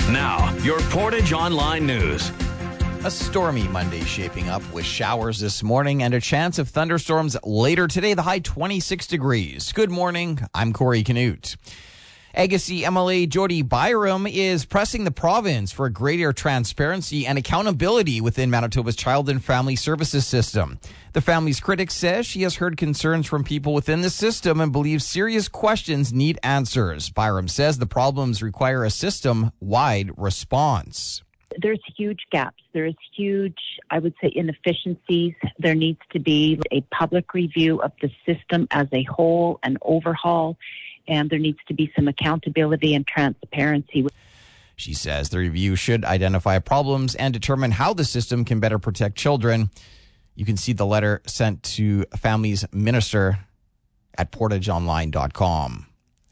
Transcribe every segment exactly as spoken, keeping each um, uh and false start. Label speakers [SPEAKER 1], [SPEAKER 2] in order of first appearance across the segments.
[SPEAKER 1] Now, your Portage Online News.
[SPEAKER 2] A stormy Monday shaping up with showers this morning and a chance of thunderstorms later today, the high twenty-six degrees. Good morning. I'm Corey Canute. Agassiz M L A Jody Byram is pressing the province for greater transparency and accountability within Manitoba's child and family services system. The family's critic says she has heard concerns from people within the system and believes serious questions need answers. Byram says the problems require a system-wide response.
[SPEAKER 3] There's huge gaps. There's huge, I would say, inefficiencies. There needs to be a public review of the system as a whole, an overhaul, and there needs to be some accountability and transparency.
[SPEAKER 2] She says the review should identify problems and determine how the system can better protect children. You can see the letter sent to Families Minister at portage online dot com.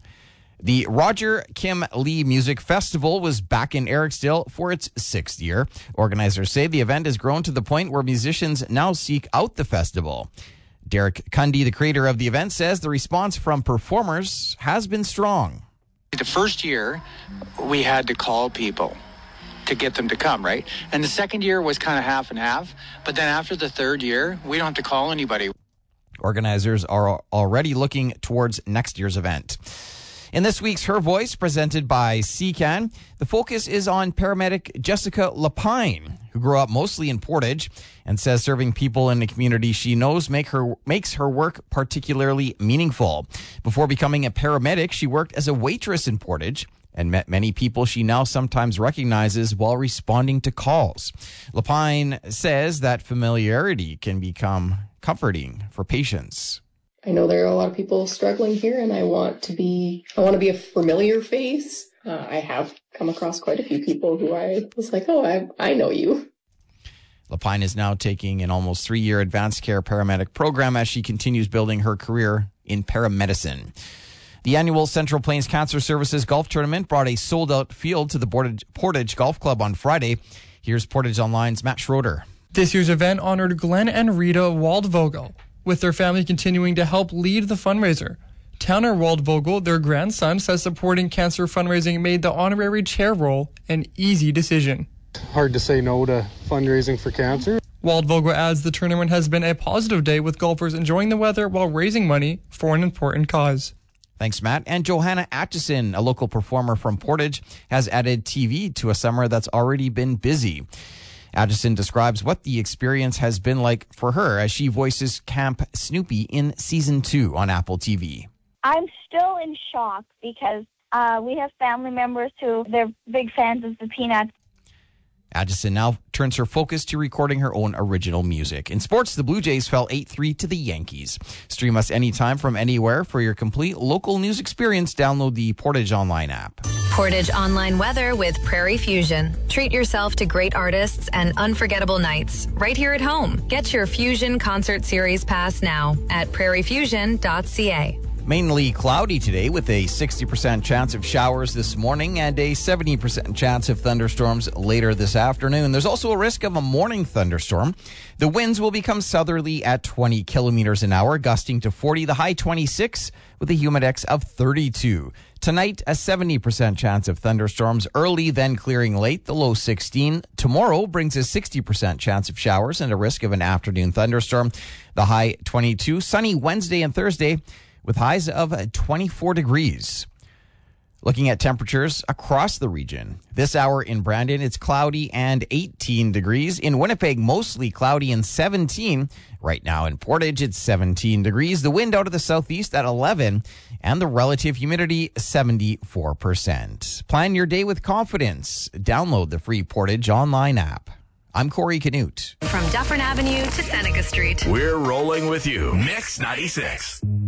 [SPEAKER 2] The Roger Kim Lee Music Festival was back in Eriksdale for its sixth year. Organizers say the event has grown to the point where musicians now seek out the festival. Derek Cundy, the creator of the event, says the response from performers has been strong.
[SPEAKER 4] The first year, we had to call people to get them to come, right? And the second year was kind of half and half. But then after the third year, we don't have to call anybody.
[SPEAKER 2] Organizers are already looking towards next year's event. In this week's Her Voice, presented by C C A N, the focus is on paramedic Jessica Lapine, who grew up mostly in Portage and says serving people in the community she knows make her makes her work particularly meaningful. Before becoming a paramedic, she worked as a waitress in Portage and met many people she now sometimes recognizes while responding to calls. Lapine says that familiarity can become comforting for patients.
[SPEAKER 5] I know there are a lot of people struggling here, and I want to be, I want to be a familiar face. Uh, I have come across quite a few people who I was like, oh, I, I know you.
[SPEAKER 2] Lapine is now taking an almost three-year advanced care paramedic program as she continues building her career in paramedicine. The annual Central Plains Cancer Services Golf Tournament brought a sold-out field to the Portage, Portage Golf Club on Friday. Here's Portage Online's Matt Schroeder.
[SPEAKER 6] This year's event honored Glenn and Rita Waldvogel, with their family continuing to help lead the fundraiser. Towner Waldvogel, their grandson, says supporting cancer fundraising made the honorary chair role an easy decision.
[SPEAKER 7] Hard to say no to fundraising for cancer.
[SPEAKER 6] Waldvogel adds the tournament has been a positive day with golfers enjoying the weather while raising money for an important cause.
[SPEAKER 2] Thanks, Matt. And Johanna Atchison, a local performer from Portage, has added T V to a summer that's already been busy. Atchison describes what the experience has been like for her as she voices Camp Snoopy in season two on Apple T V.
[SPEAKER 8] I'm still in shock because uh, we have family members who they're big fans of the Peanuts.
[SPEAKER 2] Atchison now turns her focus to recording her own original music. In sports, the Blue Jays fell eight three to the Yankees. Stream us anytime from anywhere for your complete local news experience. Download the Portage Online app.
[SPEAKER 9] Portage Online weather with Prairie Fusion. Treat yourself to great artists and unforgettable nights right here at home. Get your Fusion Concert Series pass now at prairie fusion dot c a.
[SPEAKER 2] Mainly cloudy today with a sixty percent chance of showers this morning and a seventy percent chance of thunderstorms later this afternoon. There's also a risk of a morning thunderstorm. The winds will become southerly at twenty kilometers an hour, gusting to forty, the high twenty-six with a humidex of thirty-two. Tonight, a seventy percent chance of thunderstorms early, then clearing late, the low sixteen. Tomorrow brings a sixty percent chance of showers and a risk of an afternoon thunderstorm, the high twenty-two. Sunny Wednesday and Thursday with highs of twenty-four degrees. Looking at temperatures across the region. This hour in Brandon, it's cloudy and eighteen degrees. In Winnipeg, mostly cloudy and seventeen. Right now in Portage, it's seventeen degrees. The wind out of the southeast at eleven, and the relative humidity seventy-four percent. Plan your day with confidence. Download the free Portage Online app. I'm Corey Canute.
[SPEAKER 9] From Dufferin Avenue to Seneca Street.
[SPEAKER 1] We're rolling with you. Mix ninety-six.